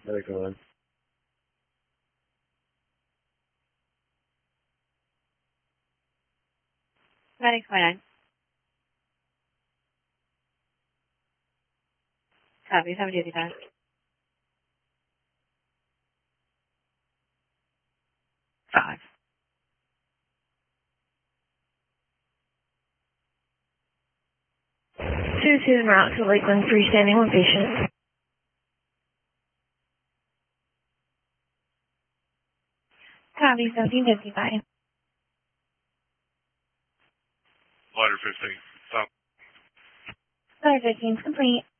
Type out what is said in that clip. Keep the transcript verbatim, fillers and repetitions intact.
Medical one. Medic twenty-nine. Copy, seven duty time. Five. Two two en route to Lakeland, freestanding with patient. Copy, seventeen fifty-five. Ladder fifteen. Stop. Ladder fifteen is complete.